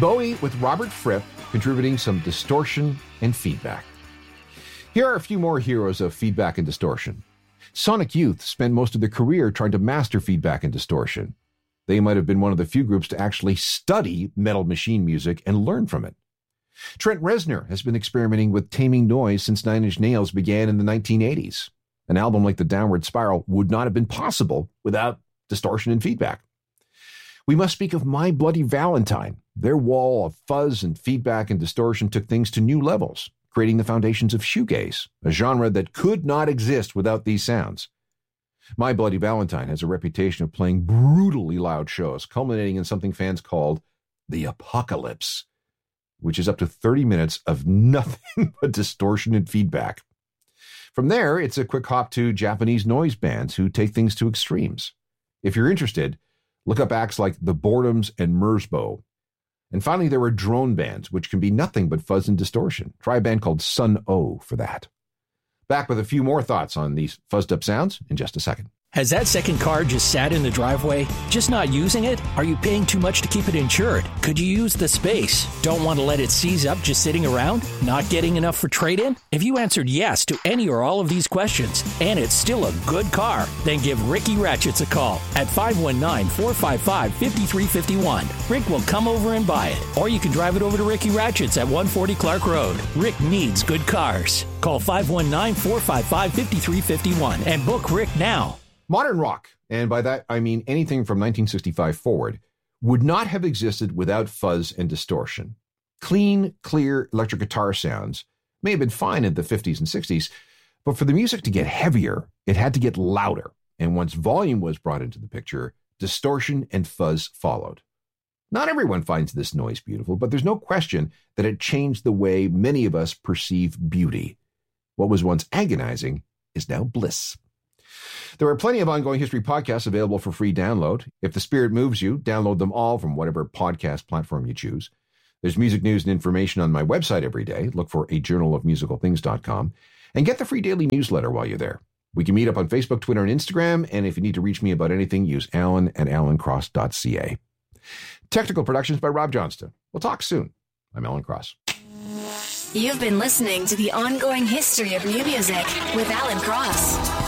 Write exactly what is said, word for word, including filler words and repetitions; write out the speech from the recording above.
Bowie with Robert Fripp contributing some distortion and feedback. Here are a few more heroes of feedback and distortion. Sonic Youth spent most of their career trying to master feedback and distortion. They might have been one of the few groups to actually study Metal Machine music and learn from it. Trent Reznor has been experimenting with taming noise since Nine Inch Nails began in the nineteen eighties. An album like The Downward Spiral would not have been possible without distortion and feedback. We must speak of My Bloody Valentine. Their wall of fuzz and feedback and distortion took things to new levels, creating the foundations of shoegaze, a genre that could not exist without these sounds. My Bloody Valentine has a reputation of playing brutally loud shows, culminating in something fans called the Apocalypse, which is up to thirty minutes of nothing but distortion and feedback. From there, it's a quick hop to Japanese noise bands who take things to extremes. If you're interested, look up acts like The Boredoms and Merzbow. And finally, there are drone bands, which can be nothing but fuzz and distortion. Try a band called Sun O for that. Back with a few more thoughts on these fuzzed up sounds in just a second. Has that second car just sat in the driveway? Just not using it? Are you paying too much to keep it insured? Could you use the space? Don't want to let it seize up just sitting around? Not getting enough for trade-in? If you answered yes to any or all of these questions, and it's still a good car, then give Ricky Ratchets a call at five one nine, four five five, five three five one. Rick will come over and buy it. Or you can drive it over to Ricky Ratchets at one forty Clark Road. Rick needs good cars. Call five one nine, four five five, five three five one and book Rick now. Modern rock, and by that I mean anything from nineteen sixty-five forward, would not have existed without fuzz and distortion. Clean, clear electric guitar sounds may have been fine in the fifties and sixties, but for the music to get heavier, it had to get louder, and once volume was brought into the picture, distortion and fuzz followed. Not everyone finds this noise beautiful, but there's no question that it changed the way many of us perceive beauty. What was once agonizing is now bliss. There are plenty of Ongoing History podcasts available for free download. If the spirit moves you, download them all from whatever podcast platform you choose. There's music news and information on my website every day. Look for a journal of musical things dot com and get the free daily newsletter while you're there. We can meet up on Facebook, Twitter, and Instagram. And if you need to reach me about anything, use alan at alan cross dot c a. Technical productions by Rob Johnston. We'll talk soon. I'm Alan Cross. You've been listening to the Ongoing History of New Music with Alan Cross.